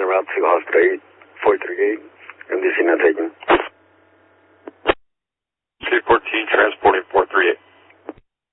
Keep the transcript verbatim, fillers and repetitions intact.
route to Hospital eight, four three eight, M D C not taken. C fourteen transporting four three eight.